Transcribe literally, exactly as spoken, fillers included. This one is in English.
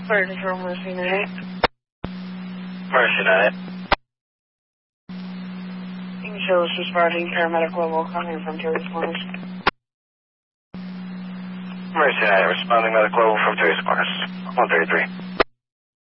Fire Control, Mercy Night. Mercy Night. King Shows responding, paramedic level, coming from Terry's Corners. Mercy Night, responding medical level from Terry's Corners. one thirty-three.